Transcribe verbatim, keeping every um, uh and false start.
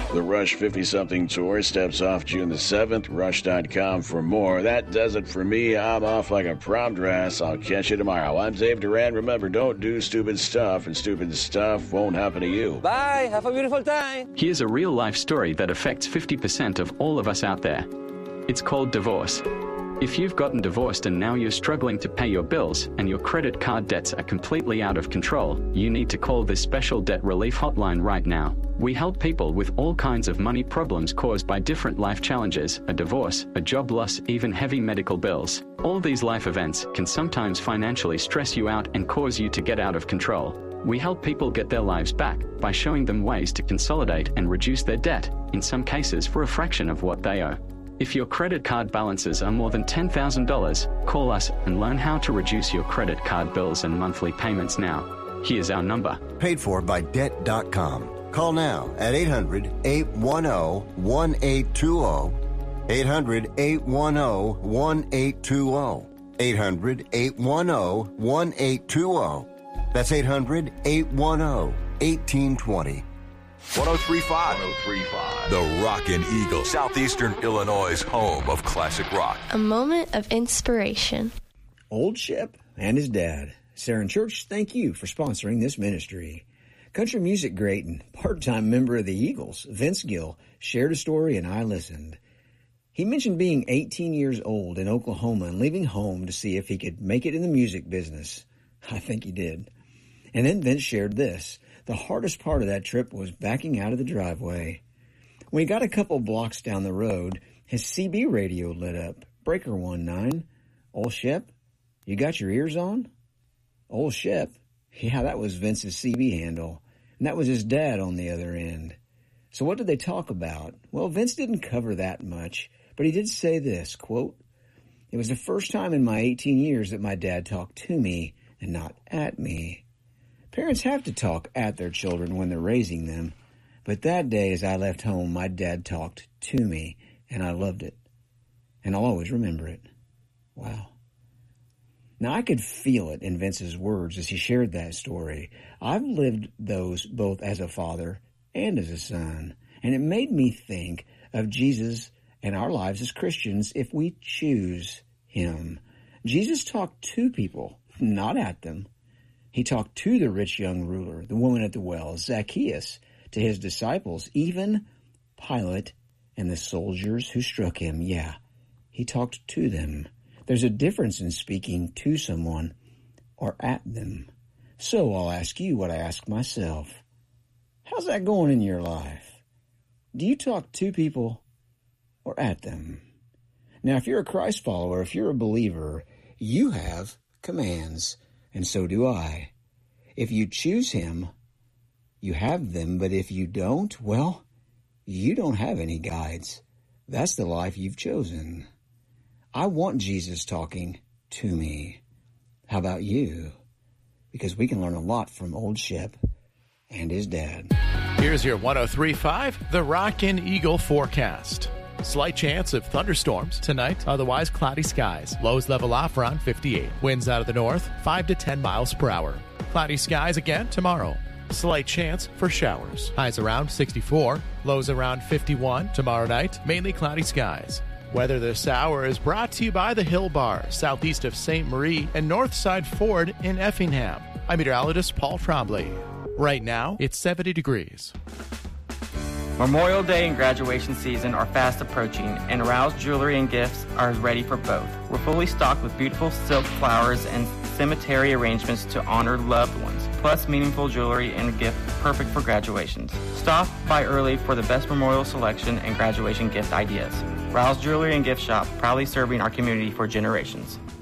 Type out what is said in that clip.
The Rush fifty-something Tour steps off June the seventh. Rush dot com for more. That does it for me. I'm off like a prom dress. I'll catch you tomorrow. I'm Dave Duran. Remember, don't do stupid stuff, and stupid stuff won't happen to you. Bye. Have a beautiful time. Here's a real-life story that affects fifty percent of all of us out there. It's called divorce. If you've gotten divorced and now you're struggling to pay your bills and your credit card debts are completely out of control, you need to call this special debt relief hotline right now. We help people with all kinds of money problems caused by different life challenges, a divorce, a job loss, even heavy medical bills. All these life events can sometimes financially stress you out and cause you to get out of control. We help people get their lives back by showing them ways to consolidate and reduce their debt, in some cases for a fraction of what they owe. If your credit card balances are more than ten thousand dollars, call us and learn how to reduce your credit card bills and monthly payments now. Here's our number. Paid for by debt dot com. Call now at eight hundred, eight one zero, one eight two zero. eight hundred, eight one zero, one eight two zero. eight hundred, eight one zero, one eight two zero. That's eight hundred, eight one zero, one eight two zero. one oh three point five. one oh three point five. The Rockin' Eagle, Southeastern Illinois' home of classic rock. A moment of inspiration. Old Shep and his dad. Sarin Church, thank you for sponsoring this ministry. Country music great and part-time member of the Eagles, Vince Gill, shared a story and I listened. He mentioned being eighteen years old in Oklahoma and leaving home to see if he could make it in the music business. I think he did. And then Vince shared this. The hardest part of that trip was backing out of the driveway. When he got a couple blocks down the road, his C B radio lit up. Breaker one nine. Old Shep, you got your ears on? Old Shep. Yeah, that was Vince's C B handle. And that was his dad on the other end. So what did they talk about? Well, Vince didn't cover that much, but he did say this, quote, "It was the first time in my eighteen years that my dad talked to me and not at me." Parents have to talk at their children when they're raising them. But that day as I left home, my dad talked to me, and I loved it. And I'll always remember it. Wow. Now, I could feel it in Vince's words as he shared that story. I've lived those both as a father and as a son, and it made me think of Jesus and our lives as Christians if we choose him. Jesus talked to people, not at them. He talked to the rich young ruler, the woman at the well, Zacchaeus, to his disciples, even Pilate and the soldiers who struck him. Yeah, he talked to them. There's a difference in speaking to someone or at them. So I'll ask you what I ask myself. How's that going in your life? Do you talk to people or at them? Now, if you're a Christ follower, if you're a believer, you have commands, and so do I. If you choose him, you have them, but if you don't, well, you don't have any guides. That's the life you've chosen. I want Jesus talking to me. How about you? Because we can learn a lot from Old Shep and his dad. Here's your one oh three point five, the Rockin' Eagle forecast. Slight chance of thunderstorms tonight, otherwise cloudy skies. Lows level off around fifty-eight. Winds out of the north, five to ten miles per hour. Cloudy skies again tomorrow. Slight chance for showers. Highs around sixty-four. Lows around fifty-one. Tomorrow night, mainly cloudy skies. Weather this hour is brought to you by the Hill Bar, southeast of Saint Marie and Northside Ford in Effingham. I'm meteorologist Paul Trombley. Right now, it's seventy degrees. Memorial Day and graduation season are fast approaching, and Rouse Jewelry and Gifts are ready for both. We're fully stocked with beautiful silk flowers and cemetery arrangements to honor loved ones, plus meaningful jewelry and gift perfect for graduations. Stop by early for the best memorial selection and graduation gift ideas. Rouse Jewelry and Gift Shop, proudly serving our community for generations.